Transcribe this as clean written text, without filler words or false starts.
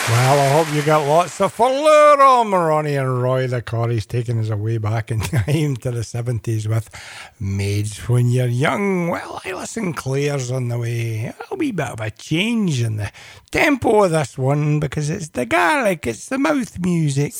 Well, I hope you got lots of fun there on Ronnie and Roy the Corries taking us away back in time to the 70s with Maids When You're Young. Well, Alison Clare's on the way. A wee bit of a change in the tempo of this one because it's the garlic, it's the mouth music.